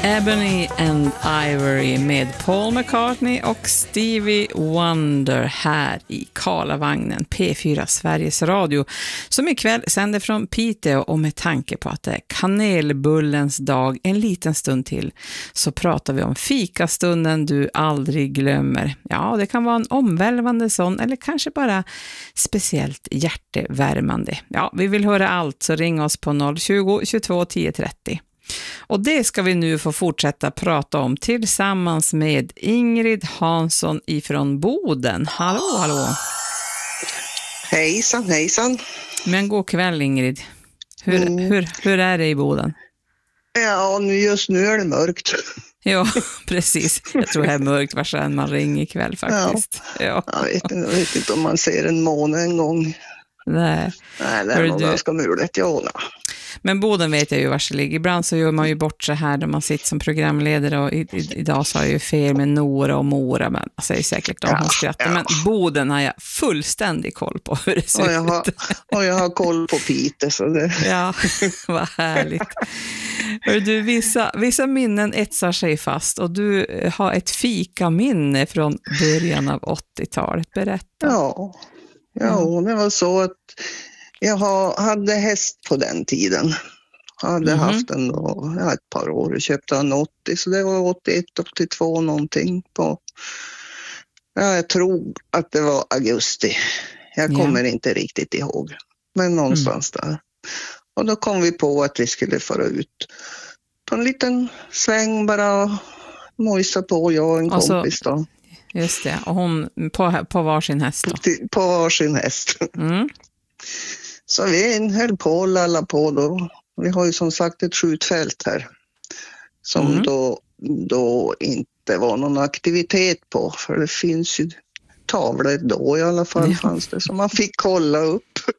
Ebony and Ivory med Paul McCartney och Stevie Wonder här i Karlavagnen, P4 Sveriges Radio, som ikväll sänder från Piteå. Och med tanke på att det är kanelbullens dag en liten stund till, så pratar vi om fikastunden du aldrig glömmer. Ja, det kan vara en omvälvande sån, eller kanske bara speciellt hjärtevärmande. Ja, vi vill höra allt, så ring oss på 020 22 10 30. Och det ska vi nu få fortsätta prata om tillsammans med Ingrid Hansson ifrån Boden. Hallå, hallå. Hejsan, hejsan. Men god kväll, Ingrid. Hur är det i Boden? Ja, just nu är det mörkt. Ja, precis. Jag tror det är mörkt var sedan man ringer ikväll faktiskt. Ja. Jag vet inte om man ser en måne en gång. Nej, det är nog ganska muligt, ja. Men Boden vet jag ju var det ligger. Ibland så gör man ju bort så här när man sitter som programledare, och idag så har jag ju fel med Nora och Mora, men jag säger säkert de som skrattar. Men Boden har jag fullständig koll på hur det ser ut. Och jag har koll på Piteå, så det... Ja, vad härligt. Du, vissa minnen etsar sig fast, och du har ett fikaminne från början av 80-talet. Berätta. Ja, det var så att jag hade häst på den tiden. Jag hade haft den då, ett par år. Jag köpte en 80, så det var 81, 82 någonting på. Ja, jag tror att det var augusti. Jag kommer inte riktigt ihåg. Men någonstans där. Och då kom vi på att vi skulle föra ut på en liten sväng, bara mojsa på, jag och en kompis då. Just det, och hon på varsin häst då? På varsin häst. Så vi höll på och lalla på då. Vi har ju som sagt ett skjutfält här. Som då inte var någon aktivitet på. För det finns ju tavlor då i alla fall fanns det. Så man fick kolla upp.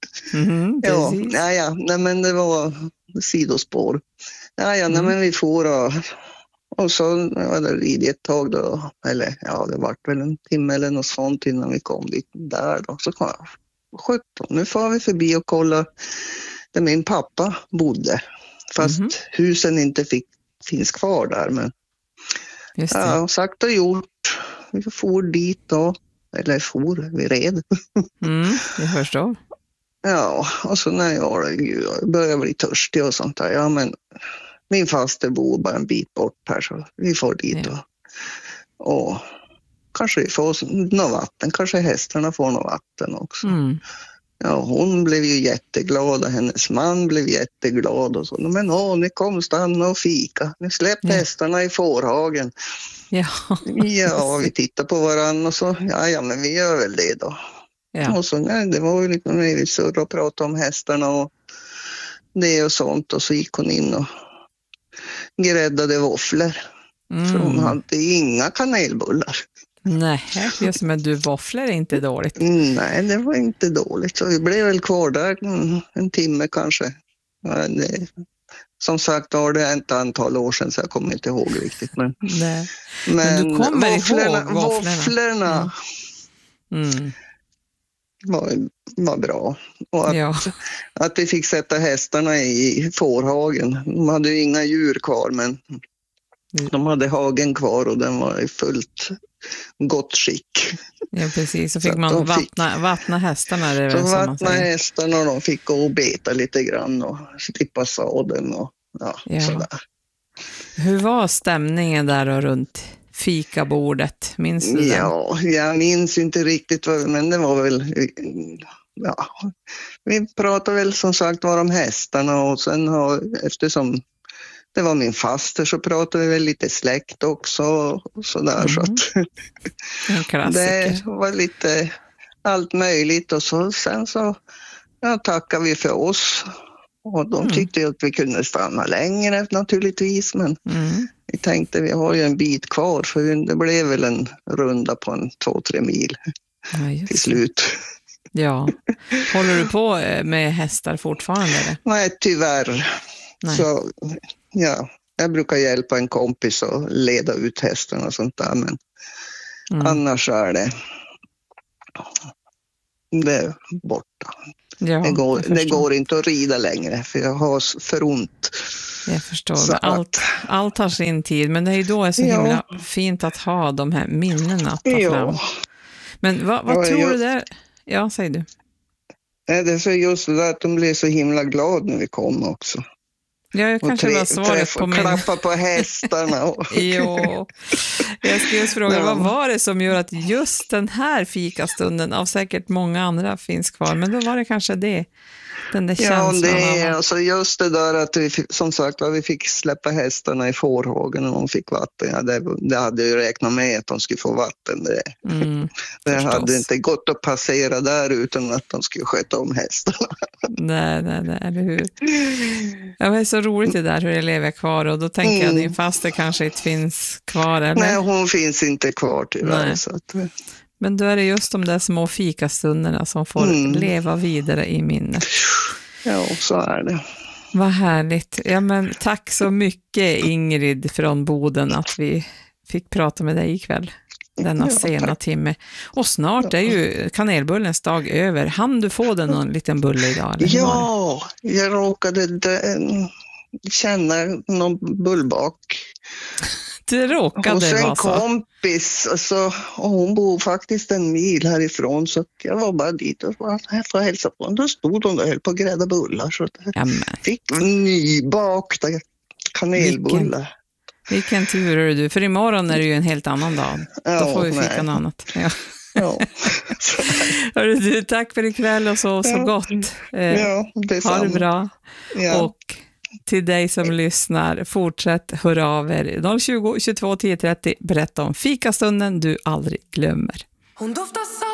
Nej men det var sidospår. Nej men vi får och så var det rid ett tag då. Eller det var väl en timme eller något sånt innan vi kom dit där då. Så kom jag. 17. Nu får vi förbi och kolla där min pappa bodde. Fast husen inte finns kvar där. Men sagt och gjort. Vi får dit då. Eller vi red. Jag förstår. Ja, och så när jag började bli törstig och sånt där. Ja, men min faster bor bara en bit bort här, så vi får dit och kanske vi får något vatten. Kanske hästarna får något vatten också. Ja, hon blev ju jätteglad och hennes man blev jätteglad och så. Men ni kom stanna och fika. Ni släppte hästarna i fårhagen. Ja, vi tittar på varann och så, men vi gör väl det då. Ja. Och så det var ju lite mer vi surrade och pratade om hästarna och det och sånt. Och så gick hon in och gräddade våfflor. För hon hade inga kanelbullar. Nej, just men våfflor är inte dåligt. Nej, det var inte dåligt. Så vi blev väl kvar där en timme kanske. Som sagt var det ett antal år sedan, så jag kommer inte ihåg riktigt. Men du kommer ihåg våfflorna var bra. Och att vi fick sätta hästarna i fårhagen. De hade ju inga djur kvar, men de hade hagen kvar och den var i fullt gott skick. Ja, precis. Så fick man vattna hästarna. Så vattna hästarna och de fick gå och beta lite grann och slippa sadeln och sådär. Hur var stämningen där och runt fikabordet? Minns du det? Ja, jag minns inte riktigt, men det var väl... Ja, vi pratade väl som sagt om hästarna och sen eftersom det var min faster så pratade vi väl lite släkt också och sådär. Så att det var lite allt möjligt och så sen så tackade vi för oss. Och de tyckte ju att vi kunde stanna längre naturligtvis, men vi tänkte vi har ju en bit kvar, för det blev väl en runda på 2-3 mil till slut. Ja. Håller du på med hästar fortfarande? Eller? Nej, tyvärr. Nej. Så jag brukar hjälpa en kompis att leda ut hästarna och sånt där, men annars är det det är borta. Ja, Det går inte att rida längre, för jag har för ont. Jag förstår. Allt har sin tid, men det är ju då är så himla fint att ha de här minnena att ta fram. Men vad tror du där? Ja, säger du. Det är så just det där att de blev så himla glada när vi kom också. Ja, jag kanske var svaret på min... Klappa på hästarna. Jo, jag skulle fråga, vad var det som gör att just den här fikastunden av säkert många andra finns kvar? Men då var det kanske det. Den där känslan. Ja, det är alltså just det där att vi, som sagt, vi fick släppa hästarna i fårhagen och de fick vatten. Ja, det hade jag ju räknat med att de skulle få vatten. Det hade inte gått att passera där utan att de skulle sköta om hästarna. Nej, eller hur? Ja, det är så roligt det där hur det lever kvar, och då tänker jag att din faster kanske inte finns kvar, eller? Nej, hon finns inte kvar tyvärr. Så att... Men då är det just de där små fikastunderna som får leva vidare i minnet. Ja, så är det. Vad härligt. Ja, men tack så mycket, Ingrid från Boden, att vi fick prata med dig ikväll. Denna sena timme. Och snart är ju kanelbullens dag över. Han du få den någon liten bulle idag? Eller ja, jag råkade känna någon bullbak. Det råkade hos en vara så. kompis, och hon bor faktiskt en mil härifrån, så jag var bara dit och bara, jag får hälsa på. Då stod hon och höll på att grädda bullar, så jag fick nybakta kanelbullar. Vilken tur är du, för imorgon är det ju en helt annan dag. Då får vi fika något annat. Ja. Hörru du, tack för ikväll och så gott. Ha det bra. Ja. Och till dig som lyssnar, fortsätt höra av er 020 22 10 30, berätta om fikastunden du aldrig glömmer. Hon doftar